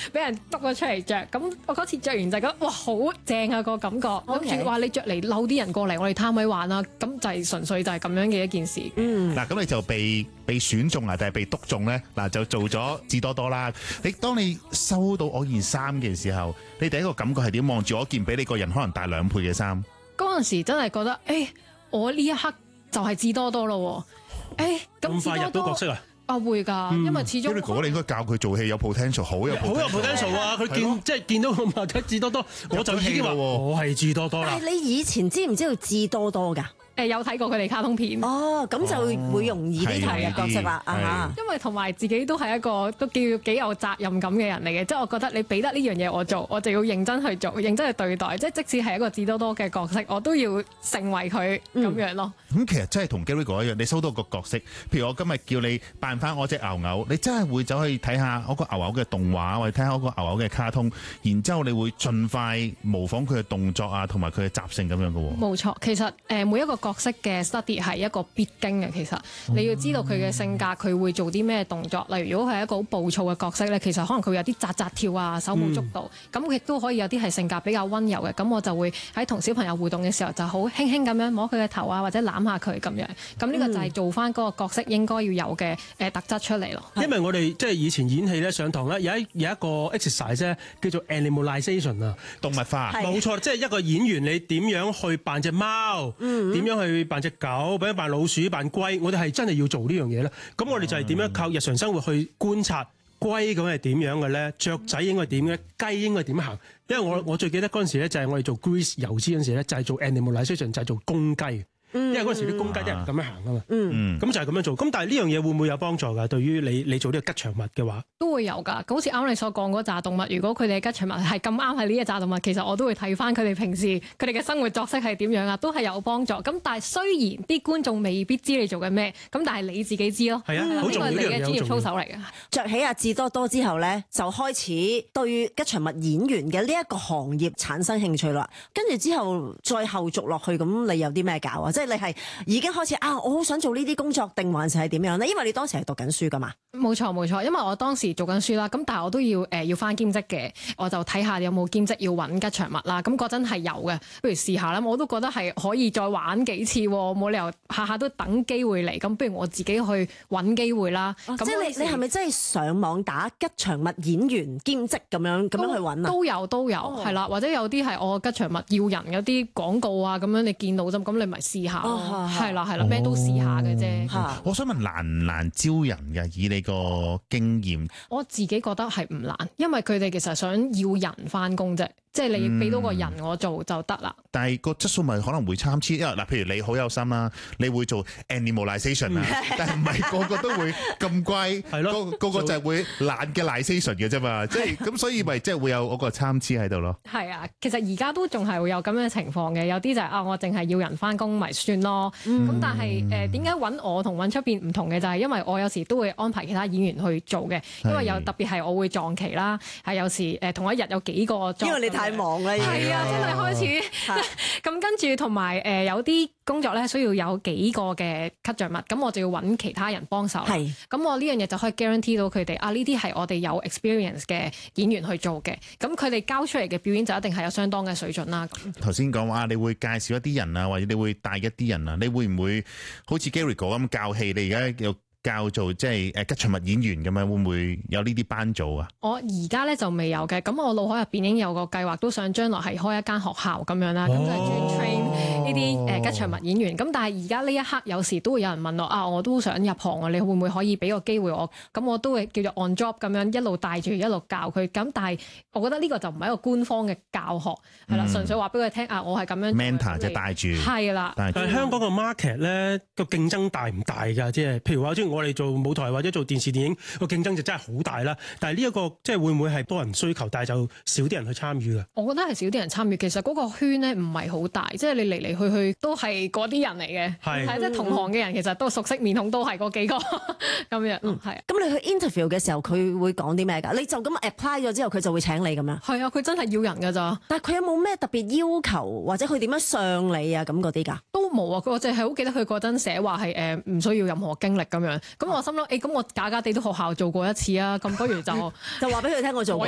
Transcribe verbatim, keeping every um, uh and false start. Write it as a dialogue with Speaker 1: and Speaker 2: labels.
Speaker 1: 俾人督咗出嚟着。咁我嗰次着完就覺得哇好正啊個感覺，諗住話你着嚟嬲啲人過嚟我哋攤位玩啦，咁就係純粹就係咁樣嘅一件事。
Speaker 2: 嗯，嗱咁你就被被選中啊，定係被督中咧？嗱就做咗志多多啦。你當你收到我件衫嘅時候，你第一個感覺係點？望住我件比你個人可能大兩倍嘅衫，
Speaker 1: 嗰陣時真係覺得，誒、欸，我呢一刻就係志多多咯，誒、欸，
Speaker 3: 咁快入到角色啊？
Speaker 1: 啊會㗎，因為始終
Speaker 2: 如果你應該教佢做戲有 potential， 好有 potential，
Speaker 3: 好有 potential 啊！佢見即係見到咁啊，志多多，我就已經話我係志多多啦。
Speaker 4: 但係你以前知唔知道志多多㗎？
Speaker 1: 誒有睇過佢哋卡通片
Speaker 4: 哦，咁就會容易啲睇嘅角色啦啊！
Speaker 1: 因為同埋自己都係一個都叫幾有責任感嘅人嚟嘅，即係我覺得你俾得呢樣嘢我做，我就要認真去做，認真去對待，即係即使係一個志多多嘅角色，我都要成為佢咁樣咯。
Speaker 2: 咁、嗯、其實真係同 Gary 哥一樣，你收到個角色，譬如我今日叫你扮翻我隻牛牛，你真係會走去睇下我個牛牛嘅動畫，或者睇下我個牛牛嘅卡通，然之後你會盡快模仿佢嘅動作啊，同埋佢嘅習性咁樣嘅喎。
Speaker 1: 冇錯，其實誒、呃、每一個角色嘅 study 係一個必經嘅，其實你要知道佢嘅性格，佢會做啲咩動作。例如如果佢係一個好暴躁嘅角色咧，其實可能佢會有啲扎扎跳啊，手舞足蹈。咁亦都可以有啲係性格比較溫柔嘅。咁我就會喺同小朋友互動嘅時候，就好輕輕咁樣摸佢嘅頭啊，或者攬下佢咁樣。咁呢個就係做翻嗰個角色應該要有嘅誒特質出嚟咯。
Speaker 3: 因為我哋即係以前演戲咧，上堂咧有一有一個 exercise 咧，叫做 animalization 啊，
Speaker 2: 動物化。
Speaker 3: 冇錯，即係一個演員你點樣去扮隻貓，點樣去扮隻狗。好，俾扮老鼠、扮龜，我哋係真係要做呢樣嘢咧。咁我哋就係點樣靠日常生活去觀察龜咁係點樣嘅咧？雀仔應該點嘅？雞應該點行？因為我我最記得嗰陣時咧，就係我哋做 Grease 油脂嗰陣時咧，就係做 animalization，就係做公雞。因為嗰陣時啲公雞啲人咁樣行啊嘛，咁就係咁樣做。咁但係呢樣嘢會唔會有幫助㗎？對於你你做呢個吉祥物嘅話，
Speaker 1: 都會有㗎。好似啱你所講嗰紮動物，如果佢哋嘅吉祥物係咁啱係呢一紮動物，其實我都會睇翻佢哋平時佢哋嘅生活作息係點樣啊，都係有幫助。咁但係雖然啲觀眾未必知你做緊咩，咁但係你自己知咯。
Speaker 3: 係啊，好重要，
Speaker 1: 呢個係你嘅專業操守嚟嘅。
Speaker 4: 着起阿志多多之後咧，就開始對吉祥物演員嘅呢一個行業產生興趣啦。跟住之後再後續落去，咁你有啲咩搞啊？即係你係已經開始啊！我好想做呢啲工作，定還是係點樣咧？因為你當時係讀緊書噶嘛。
Speaker 1: 冇錯冇錯，因為我當時做緊書啦，咁但係我都要誒、呃、要翻兼職嘅，我就睇下有冇兼職要揾吉祥物啦。咁嗰陣係有嘅，不如試下啦。我都覺得係可以再玩幾次，冇理由下下都等機會嚟。咁不如我自己去揾機會啦。
Speaker 4: 哦、即係你你係咪真係上網打吉祥物演員兼職咁樣咁樣去揾啊？
Speaker 1: 都有都有，係啦、哦，或者有啲係我吉祥物要人有啲廣告啊，咁樣你見到啫，咁你咪試下咯。係啦係啦，咩都試下嘅啫。
Speaker 2: 我想問難唔難招人嘅？以你個經驗，
Speaker 1: 我自己覺得係唔難，因為佢哋其實想要人翻工啫。即係你俾到個人我做就得啦、嗯。
Speaker 2: 但係個質素咪可能會參差，因為嗱，譬如你好有心啦，你會做 animalization 啊，但係唔係個個都會咁乖，係咯，個個就係會懶嘅 alization 嘅啫嘛，即係咁，所以咪即係會有嗰個參差喺度咯。
Speaker 1: 係啊，其實而家都仲係會有咁樣嘅情況嘅，有啲就係、是、啊，我淨係要人翻工咪算咯。咁、嗯、但係誒點解揾我同揾出邊唔同嘅就係、是、因為我有時都會安排其他演員去做嘅，因為有特別係我會撞期啦，係有時誒同一日有幾個撞，因為你
Speaker 4: 太忙啦，
Speaker 1: 係啊，真係開始咁跟住同埋誒有啲工作咧需要有幾個嘅吉祥物，咁我就要揾其他人幫手。係，咁我呢樣嘢就可以 guarantee 到佢哋啊，呢啲係我哋有 experience 嘅演員去做嘅，咁佢哋交出嚟嘅表演就一定係有相當嘅水準啦。
Speaker 2: 頭先講話你會介紹一啲人啊，或者你會帶一啲人啊，你會唔會好似 Gary 哥咁教戲？你而家有教做即係誒吉祥物演員咁樣，會唔會有呢啲班做啊？我而家咧就未有嘅，咁我腦海入邊已經有個計劃，都想將來係開一間學校咁樣啦，咁、哦、就係專 train 呢啲誒吉祥物演員。咁但係而家呢一刻有時都會有人問我啊，我都想入行啊，你會唔會可以俾個機會我？咁我都會叫做 on job 咁樣一路帶住一路教佢。咁但係我覺得呢個就唔係一個官方嘅教學，係啦、嗯，純粹話俾佢聽啊，我係咁樣 mentor 即係帶住，係啦。但係香港個 market 咧個競爭大唔大㗎？即係譬如話，即係我哋做舞台或者做電視電影個競爭就真係好大啦。但係呢一個即係會唔會係多人需求，但係就少啲人去參與㗎？我覺得係少啲人參與。其實嗰個圈咧唔係好大，即係你嚟嚟去去都係嗰啲人嚟嘅，係即係同行嘅人，其實都熟悉面孔都係嗰幾個咁樣。嗯，係。咁你去 interview 嘅時候，佢會講啲咩㗎？你就咁 apply 咗之後，佢就會請你咁樣？係啊，佢真係要人㗎咋。但係佢有冇咩特別要求，或者佢點樣上你啊？咁嗰啲㗎？都冇啊！我淨係好記得佢嗰陣寫話係誒唔需要任何經歷咁樣。咁我心諗誒，咁、欸、我假假地都學校做過一次啊，咁不如就就話俾佢聽我做過。